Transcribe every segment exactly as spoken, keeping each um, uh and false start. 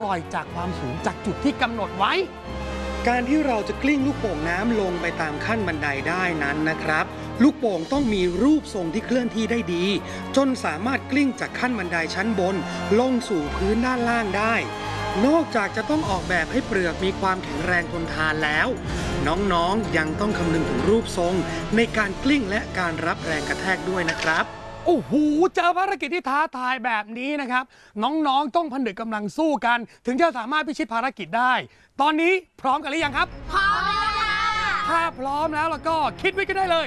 ปล่อยจากความสูงจากจุดที่กำหนดไว้การที่เราจะกลิ้งลูกโป่งน้ำลงไปตามขั้นบันไดได้นั้นนะครับลูกโป่งต้องมีรูปทรงที่เคลื่อนที่ได้ดีจนสามารถกลิ้งจากขั้นบันไดชั้นบนลงสู่พื้นด้านล่างได้นอกจากจะต้องออกแบบให้เปลือกมีความแข็งแรงทนทานแล้วน้องๆยังต้องคำนึงถึงรูปทรงในการกลิ้งและการรับแรงกระแทกด้วยนะครับโอ้โหเจอภารกิจที่ท้าทายแบบนี้นะครับน้องๆต้องผนึกกำลังสู้กันถึงจะสามารถพิชิตภารกิจได้ตอนนี้พร้อมกันหรือยังครับพร้อมแล้วค่ะถ้าพร้อมแล้วแล้วก็คิดไว้กันได้เลย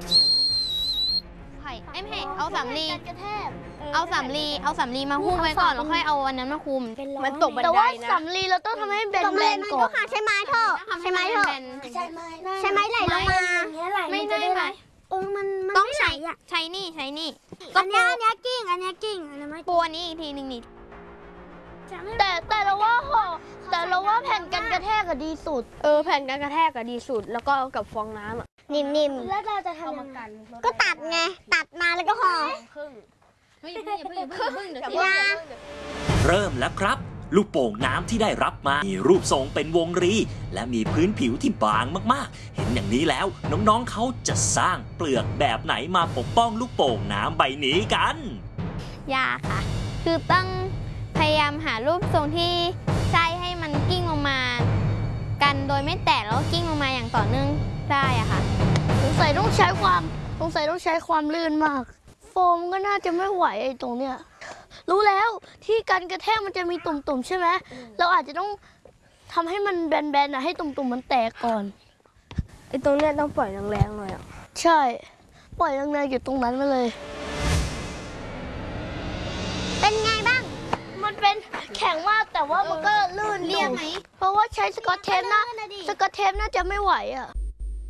ไผ่เอ็มเฮ้เอาสำลีเอาสำลีเอาสำลีมาหุ้มไว้ก่อนแล้วค่อยเอาอันนั้นมาคุมมันตกบันไดนะแต่ว่าสำลีเราต้องทำให้แบนๆก่อนใช้ไม้เถอะใช้ไม้เถอะใช้ไม้ไหลลงมาไม่ได้ไหมเออมันต้องใช้ใช้นี่ใช้นี่อันนี้อันนี้กิ้งอันนี้กิ้งอันนี้ไม่ปูอันนี้อีกทีหนึ่งนี่แต่แต่เราว่าห่อแต่เราว่าแผ่นกันกระแทกก็ดีสุดเออแผ่นกันกระแทกก็ดีสุดแล้วก็กับฟองน้ำอ่ะนิ่มๆแล้วเราจะทำยังไงก็ตัดไงตัดมาแล้วก็ห่อครึ่งเฮ้ยอย่าเพิ่งอย่าเพิ่งอย่าเพิ่งเดี๋ยวเริ่มแล้วครับลูกโป่งน้ำที่ได้รับมามีรูปทรงเป็นวงรีและมีพื้นผิวที่บางมากๆเห็นอย่างนี้แล้วน้องๆเขาจะสร้างเปลือกแบบไหนมาปกป้องลูกโป่งน้ำใบนี้กันยากค่ะคือต้องพยายามหารูปทรงที่ใช้ให้มันกิ้งลงมากันโดยไม่แตกแล้วกิ้งลงมาอย่างต่อเนื่องได้อะค่ะสงสัยต้องใช้ความสงสัยต้องใช้ความลื่นมากโฟมก็น่าจะไม่ไหวไอ้ตรงเนี้ยรู้แล้วที่การกระแทกมันจะมีตุ่มๆใช่ไหมเราอาจจะต้องทำให้มันแบนๆนะให้ตุ่มๆมันแตกก่อนไอ้ตรงเนี้ยต้องปล่อยแรงๆหน่อยอ่ะใช่ปล่อยแรงๆอยู่ตรงนั้นมาเลยเป็นไงบ้างมันเป็นแข็งมากแต่ว่ามันก็ลื่นเรียบไหมเพราะว่าใช้สกอตเทปนะสกอตเทปน่าจะไม่ไหวอ่ะ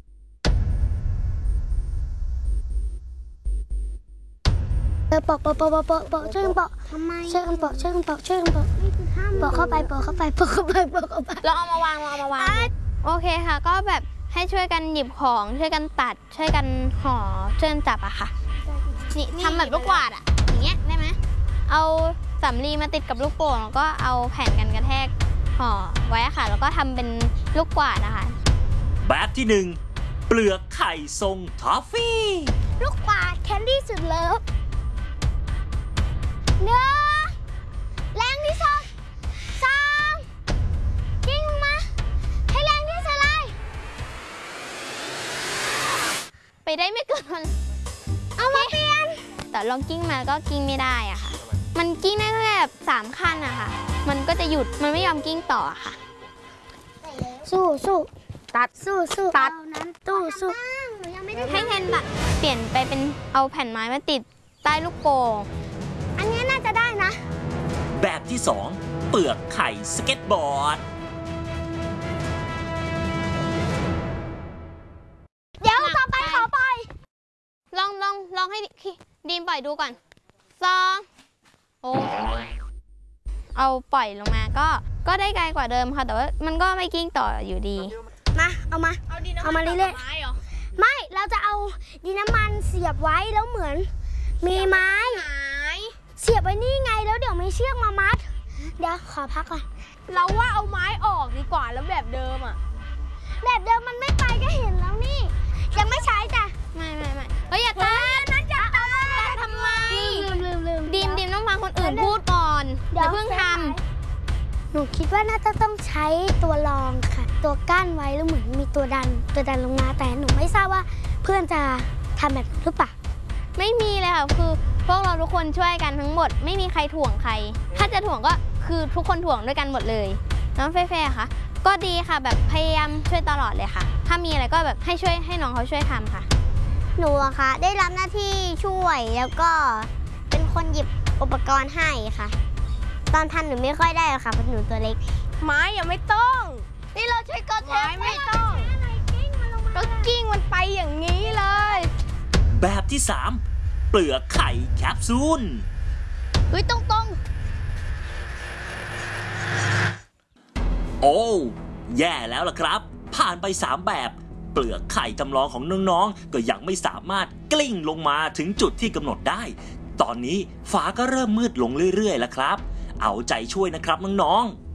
เออปอกปอกปอกปอกปอกช่วยกันปอกทำไมช่วยกันปอกช่วยกันปอกช่วยกันปอกปอกเข้าไปปอกเข้าไปปอกเข้าไปปอกเข้าไปเราเอามาวางเราเอามาวางโอเคค่ะก็แบบให้ช่วยกันหยิบของช่วยกันตัดช่วยกันห่อช่วยกันจับอะค่ะนี่ทำแบบลูกกวาดอะอย่างเงี้ยได้ไหมเอาสำลีมาติดกับลูกโป่งแล้วก็เอาแผ่นกันกระแทกห่อไว้ค่ะแล้วก็ทำเป็นลูกกวาดนะคะแบบที่หนึ่งเปลือกไข่ทรงทอฟฟี่ลูกกวาดแคนดี้สุดเลิฟเนื้อแรงที่สุดสองกิ้งมาให้แรงที่สุดเลยไปได้ไม่เกินเอามาเปลี่ยนแต่ลองกิ้งมาก็กิ้งไม่ได้อะค่ะมันกิ้งได้แค่แบบสามขั้นอะค่ะมันก็จะหยุดมันไม่ยอมกิ้งต่อค่ะสู้สู้ตัดสู้สู้ตัดนั้นตู้สู้ให้แทนตัดเปลี่ยนไปเป็นเอาแผ่นไม้มาติดใต้ลูกโป่งอันนี้น่าจะได้นะแบบที่สองเปลือกไข่สเก็ตบอร์ดเดี๋ยวต่อไปขอปล่อยลองลองลองให้ดีมปล่อยดูก่อนสองโอ้เอาปล่อยลงมาก็ก็ได้ไกลกว่าเดิมค่ะแต่ว่ามันก็ไม่กิ้งต่ออยู่ดีมาเอามาเอามาเรื่อยๆไม่เราจะเอาดินน้ำมันเสียบไว้แล้วเหมือนมีไม้เสียบไว้นี่ไงแล้วเดี๋ยวไม่เชือกมามัดเดี๋ยวขอพักก่อนเราว่าเอาไม้ออกดีกว่าแล้วแบบเดิมอ่ะแบบเดิมมันไม่ไปก็เห็นแล้วนี่ยังไม่ใช้จ้ะไม่ไม่ไม่เฮ้ยอย่าตัดนั่นจะตัดทำไมลืมลืมลืมดีมดีมต้องฟังคนอื่นพูดก่อนอย่าเพิ่งทำหนูคิดว่าน่าจะต้องใช้ตัวรองค่ะตัวกั้นไว้แล้วเหมือนมีตัวดันตัวดันลงมาแต่หนูไม่ทราบว่าเพื่อนจะทำแบบนั้นหรือเปล่าไม่มีเลยค่ะคือพวกเราทุกคนช่วยกันทั้งหมดไม่มีใครถ่วงใครถ้าจะถ่วงก็คือทุกคนถ่วงด้วยกันหมดเลยน้องเฟ่ๆค่ะก็ดีค่ะแบบพยายามช่วยตลอดเลยค่ะถ้ามีอะไรก็แบบให้ช่วยให้น้องเขาช่วยทำค่ะหนูอะค่ะได้รับหน้าที่ช่วยแล้วก็เป็นคนหยิบอุปกรณ์ให้ค่ะตอนทำหนูไม่ค่อยได้หรอกค่ะเพราะหนูตัวเล็กไม้ยังไม่ต้องนี่เราใช้กระแทกไม่ต้องก็กิ้งมันไปอย่างนี้เลยแบบที่สามเปลือกไข่แคปซูลเฮ้ยตรงตรงโอ้แย่แล้วล่ะครับผ่านไปสามแบบเปลือกไข่จำลองของน้องๆก็ยังไม่สามารถกลิ้งลงมาถึงจุดที่กำหนดได้ตอนนี้ฟ้าก็เริ่มมืดลงเรื่อยๆแล้วครับเอาใจช่วยนะครับน้องๆ